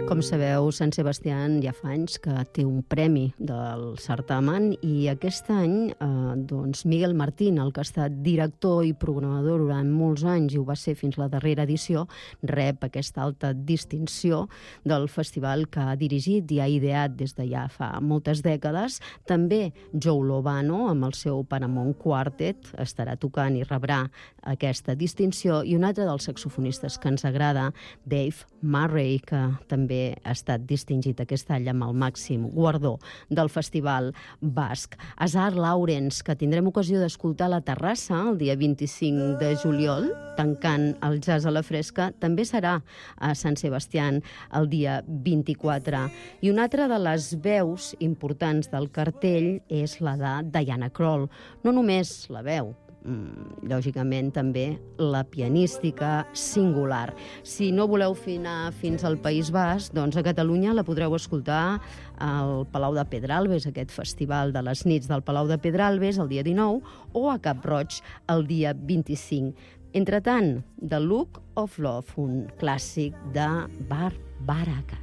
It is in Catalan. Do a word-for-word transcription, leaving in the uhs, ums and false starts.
Com sabeu, Sant Sebastián ja fa anys que té un premi del certamen i aquest any eh, doncs Miguel Martín, el que ha estat director i programador durant molts anys i ho va ser fins la darrera edició, rep aquesta alta distinció del festival que ha dirigit i ha ideat des de ja fa moltes dècades. També Joe Lovano, amb el seu Paramount Quartet, estarà tocant i rebrà aquesta distinció, i un altre dels saxofonistes que ens agrada, Dave Murray, que també ha estat distingit aquest any amb el màxim guardó del Festival Basc. Azar Lawrence, que tindrem ocasió d'escoltar a la Terrassa el dia vint-i-cinc de juliol, tancant el jazz a la fresca, també serà a Sant Sebastián el dia vint-i-quatre. I una altra de les veus importants del cartell és la de Diana Krall. No només la veu, lògicament també la pianística singular. Si no voleu anar fins al País Basc, doncs a Catalunya la podreu escoltar al Palau de Pedralbes, aquest festival de les nits del Palau de Pedralbes el dia dinou, o a Cap-roig el dia vint-i-cinc. Entretant, The Look of Love, un clàssic de Burt Bacharach.